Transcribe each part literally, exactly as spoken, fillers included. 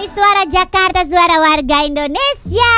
Ini Suara Jakarta, suara warga Indonesia.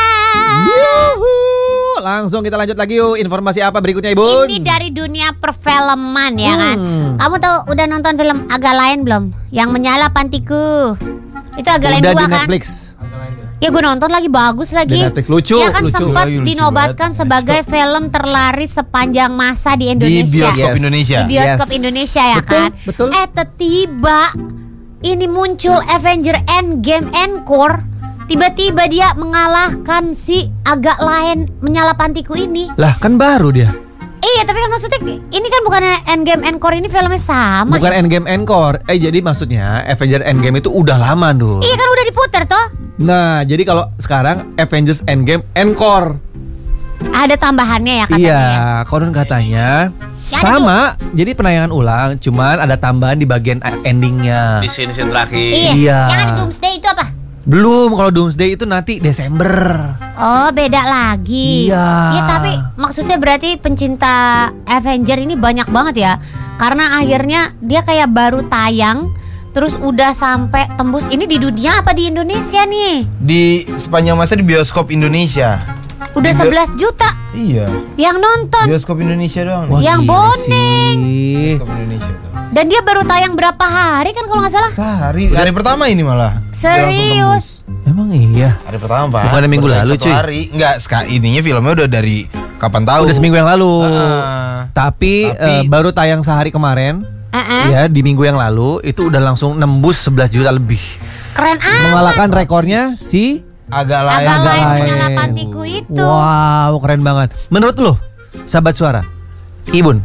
Yuhu. Langsung kita lanjut lagi yuk. Informasi apa berikutnya, Ibu? Ini dari dunia perfilman ya kan. Hmm. Kamu tahu udah nonton film Agak Lain belum? Yang Menyala Pantiku. Itu Agak Lain Udah dua di kan? Netflix. Ya gue nonton lagi, bagus lagi. Di Netflix. Lucu, Dia kan lucu. sempat Lucu, lucu dinobatkan banget. sebagai film terlaris sepanjang masa di Di Indonesia. bioskop Yes. Indonesia. Di bioskop Yes. Indonesia ya Betul, kan. betul. Eh tiba ini muncul Avenger Endgame Encore. Tiba-tiba dia mengalahkan si Agak Lain Menyala Pantiku ini. Lah kan baru dia. Iya, tapi kan maksudnya ini kan bukannya Endgame Encore, ini filmnya sama. Bukan Endgame Encore. Eh jadi maksudnya Avengers Endgame itu udah lama dulu. Iya kan udah diputar toh. Nah jadi kalau sekarang Avengers Endgame Encore. Ada tambahannya ya katanya. Iya, Ya. konon katanya Ya, ada sama. Jadi penayangan ulang, cuman ada tambahan di bagian endingnya. Di scene-scene terakhir. Iya. Iya. Yang ada Doomsday itu apa? Belum, kalau Doomsday itu nanti Desember. Oh, beda lagi. Iya. Iya, tapi maksudnya berarti pencinta Avenger ini banyak banget ya. Karena akhirnya dia kayak baru tayang, terus udah sampai tembus. Ini di dunia apa di Indonesia nih? Di sepanjang masa di bioskop Indonesia. Udah Di bio- sebelas juta Iya. yang nonton. Bioskop Indonesia doang. Wah, nih. Yang gila boneng. sih. Bioskop Indonesia tuh. Dan dia baru tayang berapa hari kan kalau nggak salah? Sehari, hari pertama ini malah. Dia langsung Serius? Emang iya. tembus. Hari pertama, Pak. Bukannya minggu Baru lalu, satu cuy. hari. Enggak, seka- ininya filmnya udah dari kapan tahu? Udah seminggu yang lalu. Ah. Tapi, Tapi- eh, baru tayang sehari kemarin. Uh-uh. Ya, di minggu yang lalu itu udah langsung nembus sebelas juta lebih. Keren amat. Mengalahkan rekornya si Agak lain. Agak Lain Lain. Menyala Pantiku itu. Wow, keren banget. Menurut lo, sahabat suara, Ibun,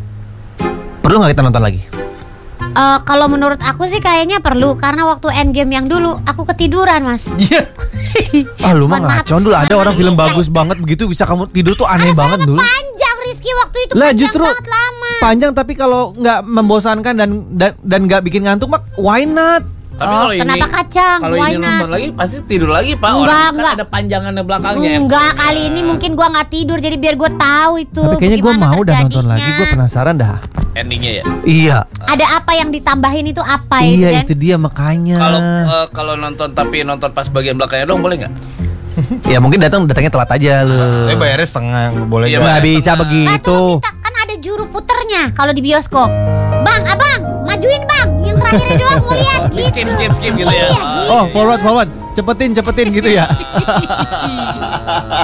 perlu nggak kita nonton lagi? Eh, kalau menurut aku sih kayaknya perlu, karena waktu Endgame yang dulu aku ketiduran, Mas. Iya. Ah lu mah Mohon maaf. ngacon dulu. Ada Mohon orang maaf. film bagus banget begitu bisa kamu tidur tuh aneh Karena banget filmnya dulu. panjang, Rizky, waktu itu Lah panjang justru banget lama. panjang tapi kalau nggak membosankan dan dan dan nggak bikin ngantuk mak why not? Tapi Oh, kalau ini kenapa kacang? Kalau Why ini not? nonton lagi pasti tidur lagi, Pak. Enggak, Orang enggak. kan ada panjangannya belakangnya. Enggak, kali ini mungkin gua nggak tidur, jadi biar gua tau itu. Tapi kayaknya gue bagaimana mau dah nonton terjadinya. lagi. Gue penasaran dah. Endingnya ya. Iya. Ada apa yang ditambahin itu apa Iya ya? itu dia makanya. Kalau eh, kalau nonton tapi nonton pas bagian belakangnya dong boleh nggak? Ya mungkin datang datangnya telat aja lu. Tapi bayarnya setengah, nggak boleh. Iya, nggak? Nggak bayar bisa setengah. begitu. Atau minta, kan ada juru puternya kalau di bioskop. Bang, abang, majuin bang, yang terakhirnya doang mau lihat gitu. Skip skip skip gitu ya. Iya, Oh, Oh iya. forward forward, cepetin cepetin gitu ya.